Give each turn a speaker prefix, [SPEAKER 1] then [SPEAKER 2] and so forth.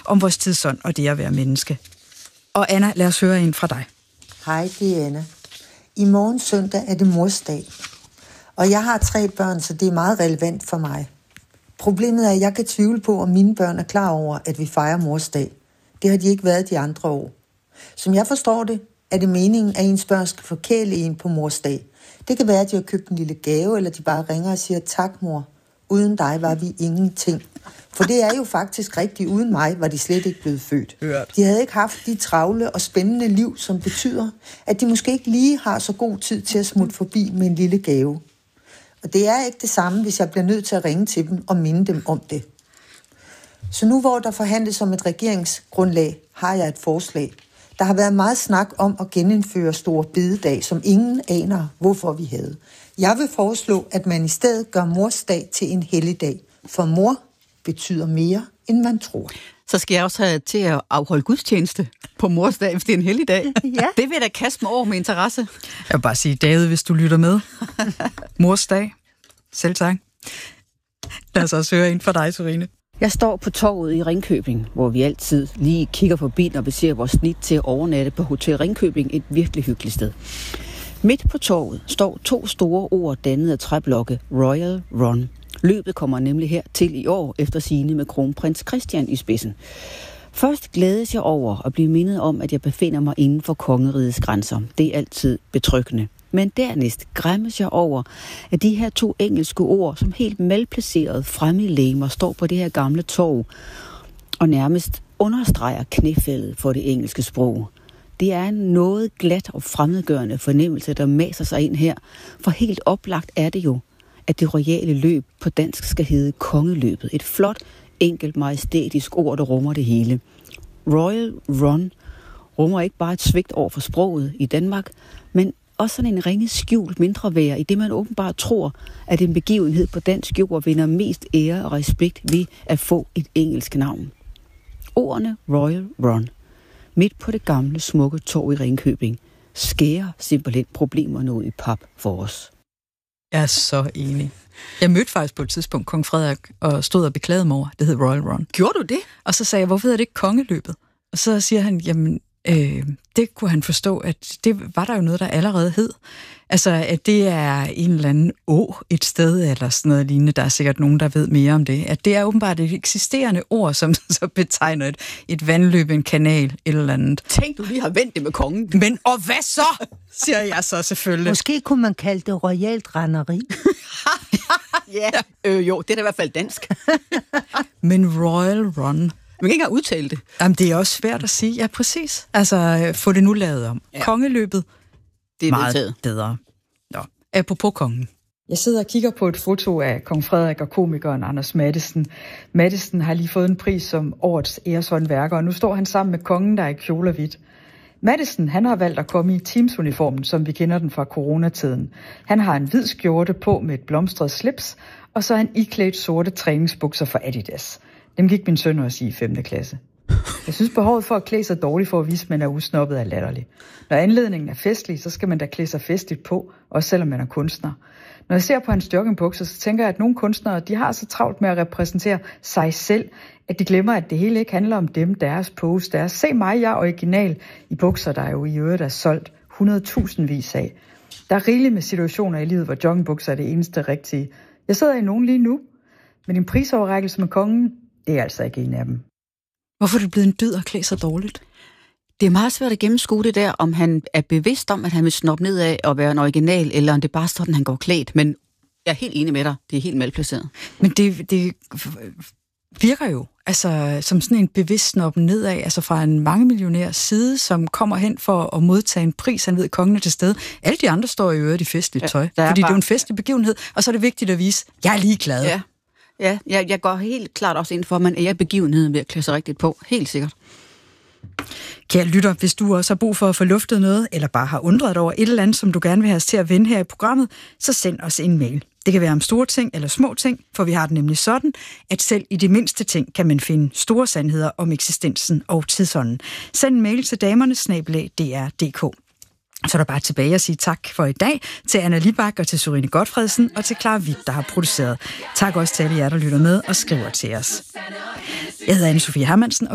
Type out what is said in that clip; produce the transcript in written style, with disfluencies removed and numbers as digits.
[SPEAKER 1] om vores tidsånd og det at være menneske. Og Anna, lad os høre en fra dig.
[SPEAKER 2] Hej, det er Anna. I morgen søndag er det morsdag. Og jeg har 3 børn, så det er meget relevant for mig. Problemet er, at jeg kan tvivle på, om mine børn er klar over, at vi fejrer morsdag. Det har de ikke været de andre år. Som jeg forstår det, er det meningen, at ens børn skal forkæle en på morsdag. Det kan være, at de har købt en lille gave, eller de bare ringer og siger, tak mor, uden dig var vi ingenting. For det er jo faktisk rigtigt, uden mig var de slet ikke blevet født. De havde ikke haft de travle og spændende liv, som betyder, at de måske ikke lige har så god tid til at smutte forbi med en lille gave. Og det er ikke det samme, hvis jeg bliver nødt til at ringe til dem og minde dem om det. Så nu hvor der forhandles om et regeringsgrundlag, har jeg et forslag. Der har været meget snak om at genindføre store bededag, som ingen aner, hvorfor vi havde. Jeg vil foreslå, at man i stedet gør morsdag til en helligdag, for mor betyder mere, end man tror.
[SPEAKER 3] Så skal jeg også have til at afholde gudstjeneste på morsdag, hvis det er en helligdag.
[SPEAKER 2] Ja.
[SPEAKER 3] Det vil jeg da kaste mig over med interesse.
[SPEAKER 1] Jeg vil bare sige, David, hvis du lytter med. Morsdag. Selv tak. Lad os også høre en fra dig, Serine.
[SPEAKER 4] Jeg står på torvet i Ringkøbing, hvor vi altid lige kigger forbi, når vi ser vores snit til at overnatte på Hotel Ringkøbing, et virkelig hyggeligt sted. Midt på torvet står 2 store ord dannet af træblokke, Royal Run. Løbet kommer nemlig her til i år efter sigende med kronprins Christian i spidsen. Først glædes jeg over at blive mindet om, at jeg befinder mig inden for kongerigets grænser. Det er altid betryggende. Men dernæst græmmes jeg over, at de her 2 engelske ord, som helt malplaceret fremmedlegemer, står på det her gamle torv og nærmest understreger knæfældet for det engelske sprog. Det er en noget glat og fremmedgørende fornemmelse, der maser sig ind her, for helt oplagt er det jo, at det royale løb på dansk skal hedde kongeløbet. Et flot, enkelt, majestætisk ord, der rummer det hele. Royal Run rummer ikke bare et svigt over for sproget i Danmark, men også sådan en ringe skjult mindreværd i det, man åbenbart tror, at en begivenhed på dansk jord vinder mest ære og respekt ved at få et engelsk navn. Ordene Royal Run, midt på det gamle, smukke torv i Ringkøbing, skærer simpelthen problemerne ud i pap for os.
[SPEAKER 1] Jeg er så enig. Jeg mødte faktisk på et tidspunkt kong Frederik og stod og beklagede mig over, det hed Royal Run.
[SPEAKER 3] Gjorde du det?
[SPEAKER 1] Og så sagde jeg, hvorfor hedder det ikke kongeløbet? Og så siger han, jamen, det kunne han forstå, at det var der jo noget, der allerede hed. Altså, at det er en eller anden å et sted, eller sådan noget lignende. Der er sikkert nogen, der ved mere om det. At det er åbenbart et eksisterende ord, som så betegner et vandløb, en kanal, et eller andet.
[SPEAKER 3] Tænk, du lige har vendt det med kongen.
[SPEAKER 1] Men, og hvad så? Siger jeg så selvfølgelig.
[SPEAKER 2] Måske kunne man kalde det royalt renderi.
[SPEAKER 3] Ja, jo, det er da i hvert fald dansk.
[SPEAKER 1] Men Royal Run...
[SPEAKER 3] Man kan ikke engang udtale det.
[SPEAKER 1] Jamen, det er også svært at sige. Ja, præcis. Altså, få det nu lavet om. Ja. Kongeløbet,
[SPEAKER 3] det er
[SPEAKER 1] meget
[SPEAKER 3] vedtaget.
[SPEAKER 1] Bedre. Nå, apropos kongen. Jeg sidder og kigger på et foto af kong Frederik og komikeren Anders Matthesen. Matthesen har lige fået en pris som årets æreshåndværker, og nu står han sammen med kongen, der er i kjole og hvidt. Matthesen, han har valgt at komme i Teams-uniformen, som vi kender den fra coronatiden. Han har en hvid skjorte på med et blomstret slips, og så er han iklædt sorte træningsbukser fra Adidas. Dem gik min søn også i 5. klasse. Jeg synes, behovet for at klæde sig dårligt for at vise, at man er usnoppet er latterlig. Når anledningen er festlig, så skal man da klæde sig festligt på, også selvom man er kunstner. Når jeg ser på hans joggingbukser, så tænker jeg, at nogle kunstnere, de har så travlt med at repræsentere sig selv, at de glemmer, at det hele ikke handler om dem, deres pose, deres. Se mig, jeg er original i bukser, der er jo i øvrigt er solgt 100.000 af. Der er rigeligt med situationer i livet, hvor joggingbukser er det eneste rigtige. Jeg sidder i nogen lige nu, men en prisoverrækkelse med kongen, det er altså ikke en af dem. Hvorfor er det blevet en dyd at klæde sig dårligt?
[SPEAKER 3] Det er meget svært at gennemskue det der, om han er bevidst om, at han vil snoppe ned af og være en original, eller om det bare er sådan, han går klædt. Men jeg er helt enig med dig. Det er helt malplaceret.
[SPEAKER 1] Men det virker jo altså som sådan en bevidst snoppen nedad, altså fra en mangemillionærs side, som kommer hen for at modtage en pris, han ved, kongen er til stede. Alle de andre står i øvrigt i festligt tøj, fordi det er jo en festlig begivenhed, og så er det vigtigt at vise, jeg er ligeglad.
[SPEAKER 3] Ja, jeg går helt klart også ind for, at man er begivenheden ved at klæde sig rigtigt på. Helt sikkert.
[SPEAKER 1] Kære lytter, hvis du også har brug for at få luftet noget, eller bare har undret dig over et eller andet, som du gerne vil have os til at vende her i programmet, så send os en mail. Det kan være om store ting eller små ting, for vi har det nemlig sådan, at selv i de mindste ting kan man finde store sandheder om eksistensen og tidsånden. Send en mail til damerne@dr.dk. Så er der bare tilbage at sige tak for i dag til Anna Libak og til Serine Godfredsen og til Clara Witt, der har produceret. Tak også til alle jer, der lytter med og skriver til os. Jeg hedder Anne-Sophie Hermansen.